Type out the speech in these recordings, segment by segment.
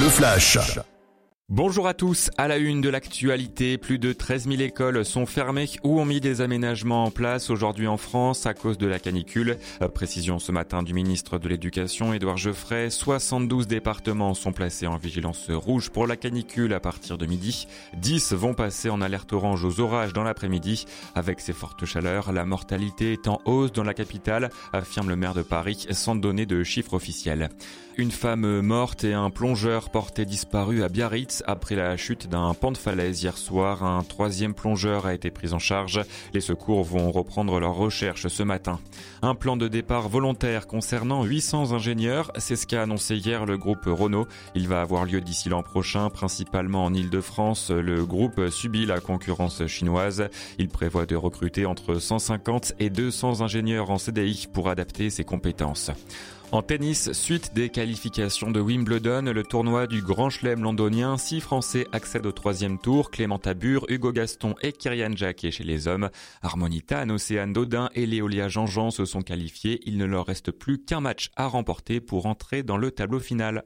Le flash. Bonjour à tous, à la une de l'actualité, plus de 13 000 écoles sont fermées ou ont mis des aménagements en place aujourd'hui en France à cause de la canicule. Précision ce matin du ministre de l'Éducation, Édouard Geoffrey, 72 départements sont placés en vigilance rouge pour la canicule à partir de midi. 10 vont passer en alerte orange aux orages dans l'après-midi. Avec ces fortes chaleurs, la mortalité est en hausse dans la capitale, affirme le maire de Paris, sans donner de chiffres officiels. Une femme morte et un plongeur porté disparu à Biarritz après la chute d'un pan de falaise hier soir. Un troisième plongeur a été pris en charge. Les secours vont reprendre leurs recherches ce matin. Un plan de départ volontaire concernant 800 ingénieurs, c'est ce qu'a annoncé hier le groupe Renault. Il va avoir lieu d'ici l'an prochain, principalement en Île-de-France. Le groupe subit la concurrence chinoise. Il prévoit de recruter entre 150 et 200 ingénieurs en CDI pour adapter ses compétences. En tennis, suite des qualifications de Wimbledon, le tournoi du Grand Chelem londonien, 6 Français accèdent au 3e tour. Clément Tabur, Hugo Gaston et Kyrian Jacquet chez les hommes. Harmonie Tan, Océane Dodin et Léolia Jean-Jean se sont qualifiés. Il ne leur reste plus qu'un match à remporter pour entrer dans le tableau final.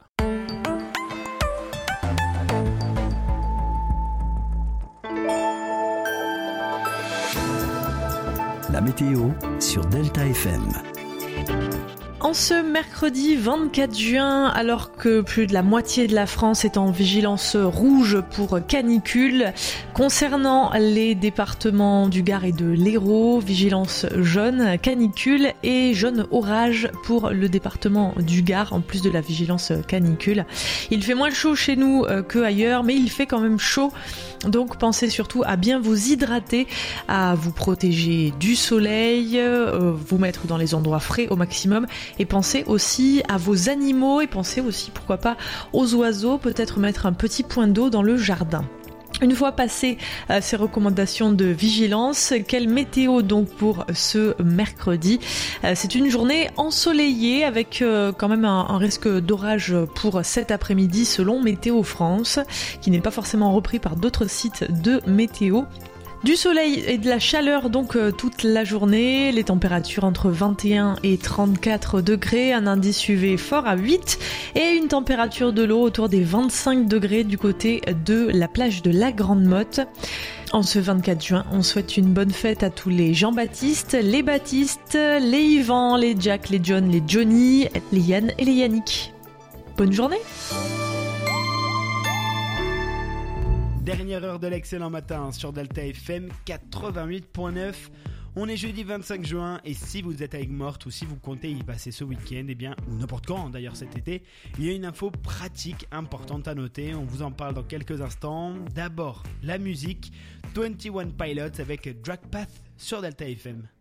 La météo sur Delta FM. En ce mercredi 24 juin, alors que plus de la moitié de la France est en vigilance rouge pour canicule, concernant les départements du Gard et de l'Hérault, vigilance jaune canicule et jaune orage pour le département du Gard, en plus de la vigilance canicule. Il fait moins chaud chez nous que ailleurs, mais il fait quand même chaud, donc pensez surtout à bien vous hydrater, à vous protéger du soleil, vous mettre dans les endroits frais au maximum. Et pensez aussi à vos animaux et pensez aussi, pourquoi pas, aux oiseaux, peut-être mettre un petit point d'eau dans le jardin. Une fois passées ces recommandations de vigilance, quelle météo donc pour ce mercredi ? C'est une journée ensoleillée avec quand même un risque d'orage pour cet après-midi selon Météo France, qui n'est pas forcément repris par d'autres sites de météo. Du soleil et de la chaleur donc toute la journée, les températures entre 21 et 34 degrés, un indice UV fort à 8 et une température de l'eau autour des 25 degrés du côté de la plage de la Grande Motte. En ce 24 juin, on souhaite une bonne fête à tous les Jean-Baptiste, les Baptiste, les Yvan, les Jack, les John, les Johnny, les Yann et les Yannick. Bonne journée! Dernière heure de l'excellent matin sur Delta FM 88.9. On est jeudi 25 juin et si vous êtes avec Morte ou si vous comptez y passer ce week-end, eh bien, ou n'importe quand d'ailleurs cet été, il y a une info pratique importante à noter. On vous en parle dans quelques instants. D'abord, la musique, 21 Pilots avec Drag Path sur Delta FM.